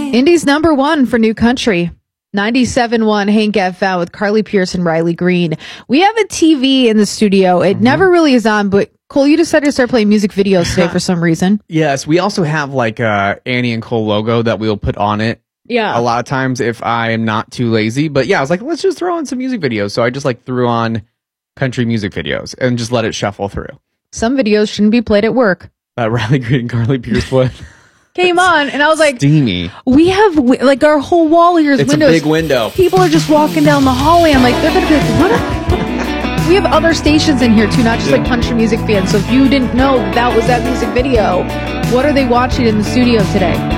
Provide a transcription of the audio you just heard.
Indy's number one for new country. 97.1 Hank FM with Carly Pearce and Riley Green. We have a TV in the studio. It never really is on, but Cole, you decided to start playing music videos today for some reason. Yes, we also have like a Annie and Cole logo that we'll put on it. Yeah. A lot of times if I am not too lazy. But yeah, I was like, let's just throw on some music videos. So I just like threw on country music videos and just let it shuffle through. Some videos shouldn't be played at work. Riley Green and Carly Pearce would. Came on and I was like, steamy. We have like our whole wall here is It's windows. a big window. People are just walking down the hallway. I'm like, they're going to be like, what? We have other stations in here too, not just like country music fans. So if you didn't know that was that music video, what are they watching in the studio today?